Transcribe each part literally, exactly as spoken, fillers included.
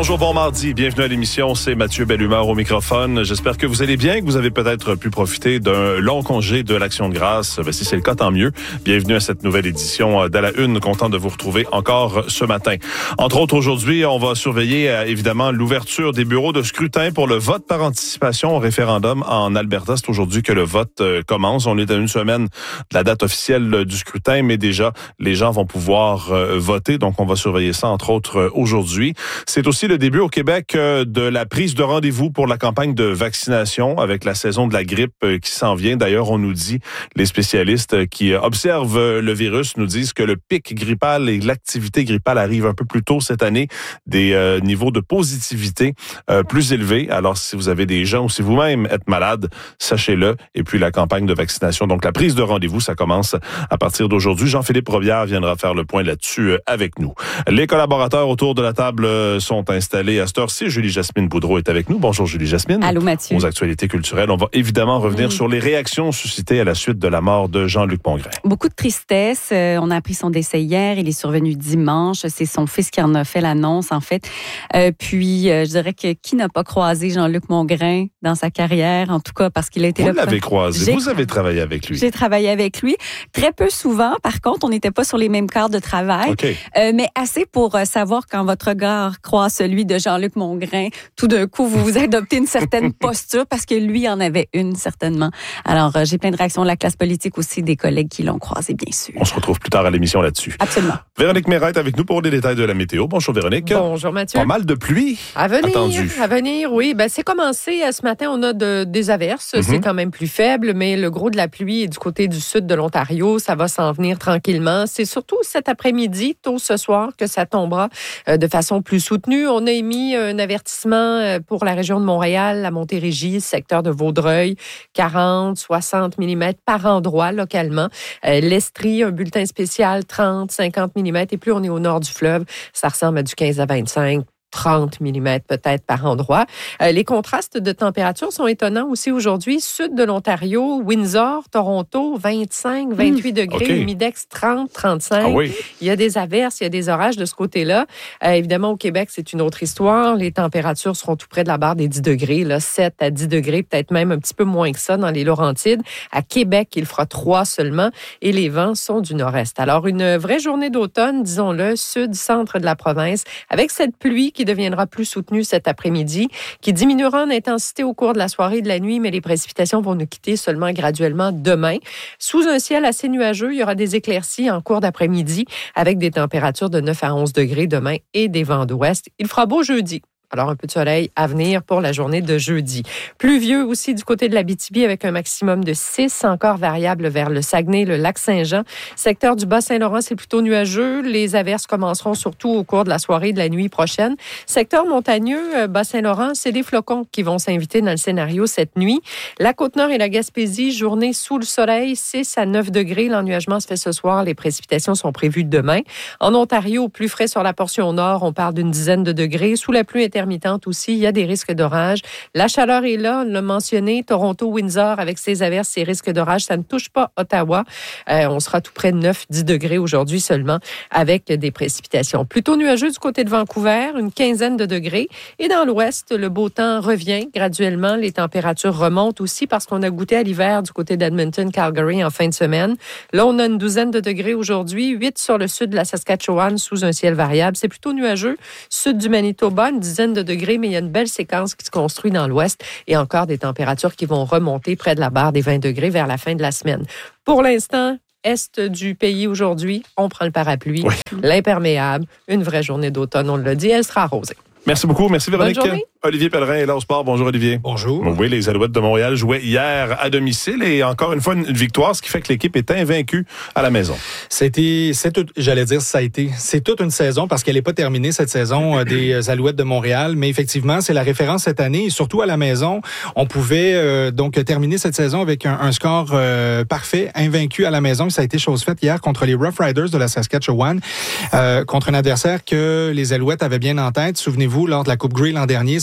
Bonjour, bon mardi. Bienvenue à l'émission. C'est Mathieu Bellumeur au microphone. J'espère que vous allez bien, que vous avez peut-être pu profiter d'un long congé de l'Action de grâce. Ben, si c'est le cas, tant mieux. Bienvenue à cette nouvelle édition d'À la Une. Content de vous retrouver encore ce matin. Entre autres, aujourd'hui, on va surveiller euh, évidemment l'ouverture des bureaux de scrutin pour le vote par anticipation au référendum en Alberta. C'est aujourd'hui que le vote euh, commence. On est à une semaine de la date officielle euh, du scrutin, mais déjà, les gens vont pouvoir euh, voter. Donc, on va surveiller ça, entre autres, euh, aujourd'hui. C'est aussi le début au Québec de la prise de rendez-vous pour la campagne de vaccination avec la saison de la grippe qui s'en vient. D'ailleurs, on nous dit, les spécialistes qui observent le virus nous disent que le pic grippal et l'activité grippale arrivent un peu plus tôt cette année, des euh, niveaux de positivité euh, plus élevés. Alors, si vous avez des gens ou si vous-même êtes malade, sachez-le. Et puis, la campagne de vaccination, donc la prise de rendez-vous, ça commence à partir d'aujourd'hui. Jean-Philippe Robillard viendra faire le point là-dessus avec nous. Les collaborateurs autour de la table sont installés à cette heure-ci. Julie-Jasmine Boudreau est avec nous. Bonjour Julie-Jasmine. Allô Mathieu. Aux actualités culturelles, on va évidemment revenir mmh. sur les réactions suscitées à la suite de la mort de Jean-Luc Mongrain. Beaucoup de tristesse. Euh, on a appris son décès hier. Il est survenu dimanche. C'est son fils qui en a fait l'annonce, en fait. Euh, puis, euh, je dirais que qui n'a pas croisé Jean-Luc Mongrain dans sa carrière, en tout cas, parce qu'il a été Vous là. Vous l'avez croisé. J'ai... Vous avez travaillé avec lui. J'ai travaillé avec lui. Très peu souvent. Par contre, on n'était pas sur les mêmes quarts de travail. Okay. Euh, mais assez pour euh, savoir quand votre regard croise celui de Jean-Luc Mongrain, tout d'un coup, vous vous adoptez une certaine posture parce que lui en avait une, certainement. Alors, euh, j'ai plein de réactions de la classe politique aussi, des collègues qui l'ont croisé, bien sûr. On se retrouve plus tard à l'émission là-dessus. Absolument. Véronique Méret est avec nous pour les détails de la météo. Bonjour Véronique. Bonjour Mathieu. Pas mal de pluie à venir, attendu. À venir, oui. Ben, c'est commencé. Ce matin, on a de, des averses. Mm-hmm. C'est quand même plus faible, mais le gros de la pluie est du côté du sud de l'Ontario. Ça va s'en venir tranquillement. C'est surtout cet après-midi, tôt ce soir, que ça tombera euh, de façon plus soutenue. On a émis un avertissement pour la région de Montréal, la Montérégie, secteur de Vaudreuil, quarante, soixante millimètres par endroit localement. Euh, L'Estrie, un bulletin spécial, trente, cinquante millimètres. Et plus on est au nord du fleuve, ça ressemble à du quinze à vingt-cinq. trente millimètres peut-être par endroit. Euh, les contrastes de température sont étonnants aussi aujourd'hui. Sud de l'Ontario, Windsor, Toronto, vingt-cinq, vingt-huit mmh. degrés, okay. Humidex trente, trente-cinq. Ah oui. Il y a des averses, il y a des orages de ce côté-là. Euh, évidemment, au Québec, c'est une autre histoire. Les températures seront tout près de la barre des dix degrés, là, sept à dix degrés, peut-être même un petit peu moins que ça dans les Laurentides. À Québec, il fera trois seulement et les vents sont du nord-est. Alors, une vraie journée d'automne, disons-le, sud-centre de la province, avec cette pluie qui deviendra plus soutenue cet après-midi, qui diminuera en intensité au cours de la soirée et de la nuit, mais les précipitations vont nous quitter seulement graduellement demain. Sous un ciel assez nuageux, il y aura des éclaircies en cours d'après-midi avec des températures de neuf à onze degrés demain et des vents d'ouest. Il fera beau jeudi. Alors, un peu de soleil à venir pour la journée de jeudi. Pluvieux aussi du côté de l'Abitibi avec un maximum de six, encore variable vers le Saguenay, le lac Saint-Jean. Secteur du Bas-Saint-Laurent, c'est plutôt nuageux. Les averses commenceront surtout au cours de la soirée et de la nuit prochaine. Secteur montagneux, Bas-Saint-Laurent, c'est des flocons qui vont s'inviter dans le scénario cette nuit. La Côte-Nord et la Gaspésie, journée sous le soleil, six à neuf degrés. L'ennuagement se fait ce soir. Les précipitations sont prévues demain. En Ontario, plus frais sur la portion nord, on parle d'une dizaine de degrés. Sous la pluie intermittent aussi, il y a des risques d'orage. La chaleur est là, on l'a mentionné. Toronto, Windsor, avec ses averses, ses risques d'orage, ça ne touche pas Ottawa. Euh, on sera tout près de neuf à dix degrés aujourd'hui seulement, avec des précipitations. Plutôt nuageux du côté de Vancouver, une quinzaine de degrés. Et dans l'ouest, le beau temps revient graduellement. Les températures remontent aussi parce qu'on a goûté à l'hiver du côté d'Edmonton, Calgary en fin de semaine. Là, on a une douzaine de degrés aujourd'hui, huit sur le sud de la Saskatchewan sous un ciel variable. C'est plutôt nuageux. Sud du Manitoba, une dizaine de degrés, mais il y a une belle séquence qui se construit dans l'ouest et encore des températures qui vont remonter près de la barre des vingt degrés vers la fin de la semaine. Pour l'instant, est du pays aujourd'hui, on prend le parapluie, oui. L'imperméable, une vraie journée d'automne, on l'a dit, elle sera arrosée. Merci beaucoup. Merci Véronique. Bonne journée. Olivier Pellerin est là au sport. Bonjour Olivier. Bonjour. Oui, les Alouettes de Montréal jouaient hier à domicile et encore une fois une victoire, ce qui fait que l'équipe est invaincue à la maison. C'était, c'est tout, j'allais dire ça a été, c'est toute une saison parce qu'elle n'est pas terminée cette saison euh, des Alouettes de Montréal, mais effectivement c'est la référence cette année et surtout à la maison, on pouvait euh, donc terminer cette saison avec un, un score euh, parfait, invaincu à la maison. Ça a été chose faite hier contre les Rough Riders de la Saskatchewan, euh, contre un adversaire que les Alouettes avaient bien en tête. Souvenez-vous, lors de la Coupe Grey l'an dernier, ce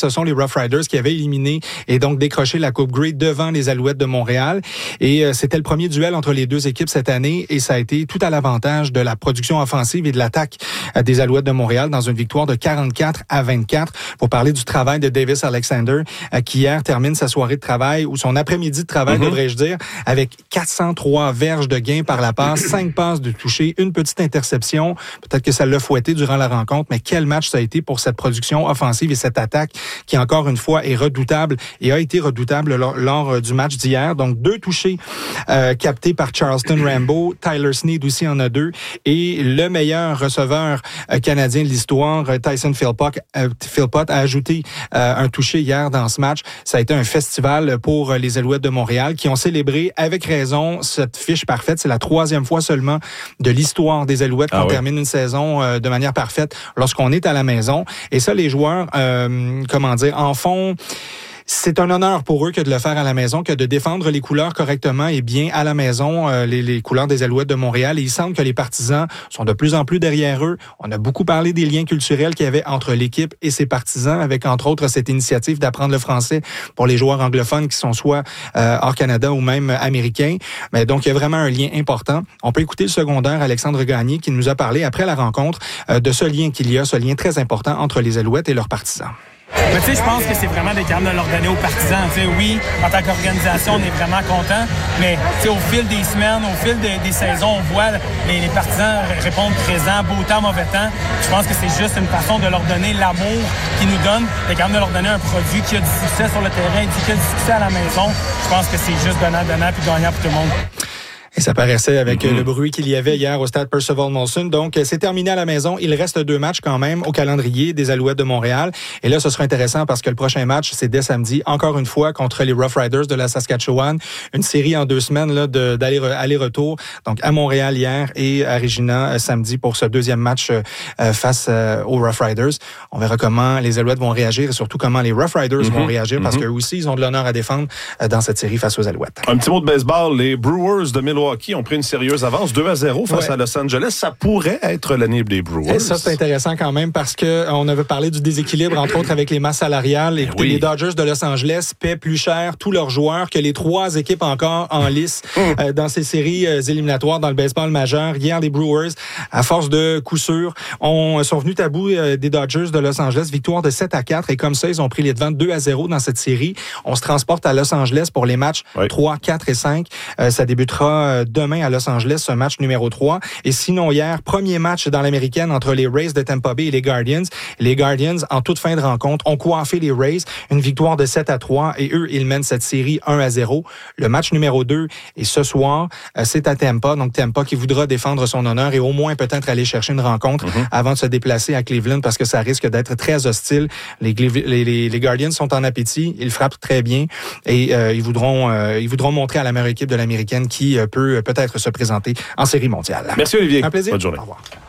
sont les Rough Riders qui avaient éliminé et donc décroché la Coupe Grey devant les Alouettes de Montréal. Et euh, c'était le premier duel entre les deux équipes cette année et ça a été tout à l'avantage de la production offensive et de l'attaque euh, des Alouettes de Montréal dans une victoire de quarante-quatre à vingt-quatre. Pour parler du travail de Davis Alexander, euh, qui hier termine sa soirée de travail ou son après-midi de travail, mm-hmm. devrais-je dire, avec quatre cent trois verges de gain par la passe, cinq passes de toucher, une petite interception. Peut-être que ça l'a fouetté durant la rencontre, mais quel match ça a été pour cette production offensive et cette attaque qui, encore une fois, est redoutable et a été redoutable lors, lors du match d'hier. Donc, deux touchés euh, captés par Charleston Rambo. Tyler Snead aussi en a deux. Et le meilleur receveur euh, canadien de l'histoire, Tyson Philpott, euh, Philpott a ajouté euh, un touché hier dans ce match. Ça a été un festival pour les Alouettes de Montréal qui ont célébré avec raison cette fiche parfaite. C'est la troisième fois seulement de l'histoire des Alouettes qu'on ah oui. termine une saison euh, de manière parfaite lorsqu'on est à la maison. Et ça, les joueurs, euh, comment dire, en font... C'est un honneur pour eux que de le faire à la maison, que de défendre les couleurs correctement et bien à la maison, euh, les, les couleurs des Alouettes de Montréal. Et il semble que les partisans sont de plus en plus derrière eux. On a beaucoup parlé des liens culturels qu'il y avait entre l'équipe et ses partisans, avec entre autres cette initiative d'apprendre le français pour les joueurs anglophones qui sont soit euh, hors Canada ou même américains. Mais donc, il y a vraiment un lien important. On peut écouter le secondaire Alexandre Gagné qui nous a parlé après la rencontre euh, de ce lien qu'il y a, ce lien très important entre les Alouettes et leurs partisans. Mais tu sais, je pense que c'est vraiment des capables de leur donner aux partisans. Tu sais, oui, en tant qu'organisation, on est vraiment content, mais tu sais, au fil des semaines, au fil de, des saisons, on voit les, les partisans répondre présents, beau temps, mauvais temps. Je pense que c'est juste une façon de leur donner l'amour qu'ils nous donnent, d'être capable de leur donner un produit qui a du succès sur le terrain, qui a du succès à la maison. Je pense que c'est juste donnant-donnant puis gagnant pour tout le monde. Et ça paraissait avec mm-hmm. le bruit qu'il y avait hier au stade Percival Molson. Donc, c'est terminé à la maison. Il reste deux matchs quand même au calendrier des Alouettes de Montréal. Et là, ce sera intéressant parce que le prochain match, c'est dès samedi, encore une fois, contre les Rough Riders de la Saskatchewan. Une série en deux semaines là, de, d'aller-retour. Donc, à Montréal hier et à Regina samedi pour ce deuxième match euh, face euh, aux Rough Riders. On verra comment les Alouettes vont réagir et surtout comment les Rough Riders mm-hmm. vont réagir parce mm-hmm. qu'eux aussi, ils ont de l'honneur à défendre euh, dans cette série face aux Alouettes. Un petit mot de baseball. Les Brewers de Milwaukee ont pris une sérieuse avance, deux à zéro face ouais. à Los Angeles. Ça pourrait être l'année des Brewers. Et ça, c'est intéressant quand même parce que on avait parlé du déséquilibre, entre autres, avec les masses salariales. Écoutez, oui. les Dodgers de Los Angeles paient plus cher tous leurs joueurs que les trois équipes encore en lice mmh. euh, dans ces séries euh, éliminatoires dans le baseball majeur. Hier, les Brewers, à force de coup sûr, ont, sont venus à bout euh, des Dodgers de Los Angeles. Victoire de sept à quatre. Et comme ça, ils ont pris les devants deux à zéro dans cette série. On se transporte à Los Angeles pour les matchs oui. trois, quatre et cinq. Euh, ça débutera euh, demain à Los Angeles, ce match numéro trois. Et sinon, hier, premier match dans l'américaine entre les Rays de Tampa Bay et les Guardians. Les Guardians, en toute fin de rencontre, ont coiffé les Rays. Une victoire de sept à trois et eux, ils mènent cette série un à zéro. Le match numéro deux est ce soir. C'est à Tampa. Donc, Tampa qui voudra défendre son honneur et au moins peut-être aller chercher une rencontre mm-hmm. avant de se déplacer à Cleveland parce que ça risque d'être très hostile. Les, les, les, les Guardians sont en appétit. Ils frappent très bien et euh, ils voudront euh, ils voudront montrer à la meilleure équipe de l'américaine qui euh, peut peut-être se présenter en série mondiale. Merci Olivier. Un plaisir. Bonne journée. Au revoir.